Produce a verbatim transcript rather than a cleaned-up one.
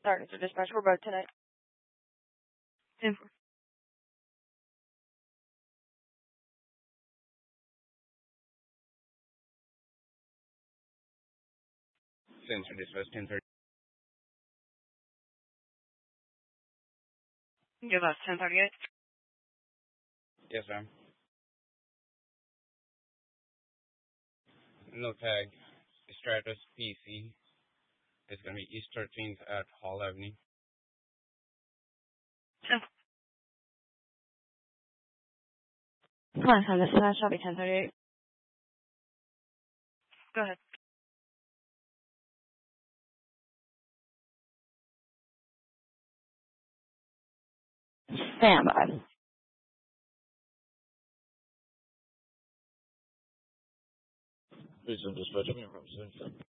Sorry, Mister Dispatch, we're both tonight. ten four. Sensor Dispatch, ten thirty. Give us ten thirty-eight. Yes, ma'am. No tag. Stratus P C. It's going to be East thirteenth at Hall Avenue. ten. Last time dispatch, I'll be ten thirty-eight. Go ahead. Stand by. Please don't dispatch. I'm here from